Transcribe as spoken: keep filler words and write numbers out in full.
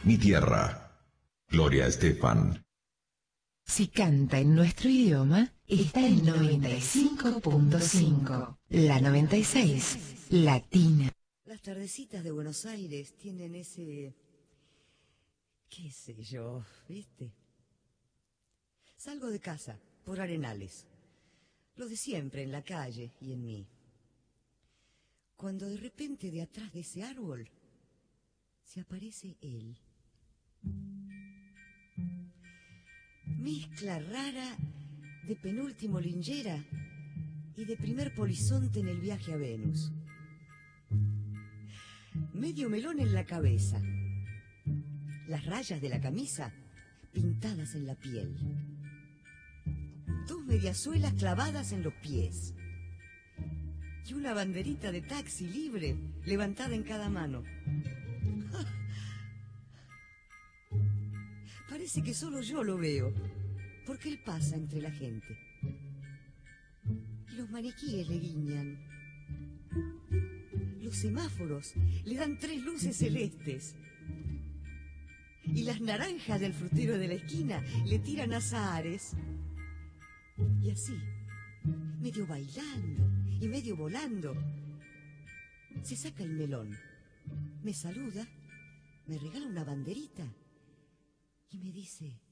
mi tierra. Gloria Estefan. Si canta en nuestro idioma, está en noventa y cinco punto cinco. La noventa y seis, Latina. Las tardecitas de Buenos Aires tienen ese... qué sé yo, ¿viste? Salgo de casa, por Arenales. Lo de siempre, en la calle y en mí. Cuando de repente de atrás de ese árbol se aparece él. Mezcla rara de penúltimo Lingera y de primer polizonte en el viaje a Venus. Medio melón en la cabeza, las rayas de la camisa pintadas en la piel, dos mediasuelas clavadas en los pies y una banderita de taxi libre levantada en cada mano. Parece que solo yo lo veo, porque él pasa entre la gente. Y los maniquíes le guiñan. Los semáforos le dan tres luces celestes. Y las naranjas del frutero de la esquina le tiran azahares. Y así, medio bailando y medio volando, se saca el melón, me saluda, me regala una banderita y me dice...